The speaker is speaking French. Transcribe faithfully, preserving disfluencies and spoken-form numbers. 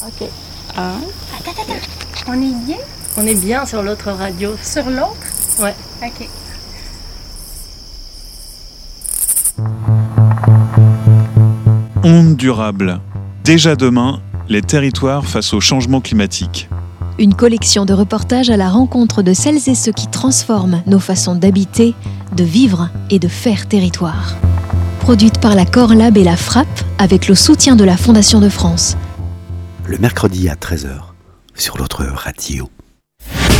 Ok. Un. Attends, attends. On est bien? On est bien sur l'autre radio. Sur l'autre? Ouais. Ok. Ondes durables. Déjà demain, les territoires face au changement climatique. Une collection de reportages à la rencontre de celles et ceux qui transforment nos façons d'habiter, de vivre et de faire territoire. Produite par la Corlab et la Frappe avec le soutien de la Fondation de France. Le mercredi à treize heures sur l'autre radio.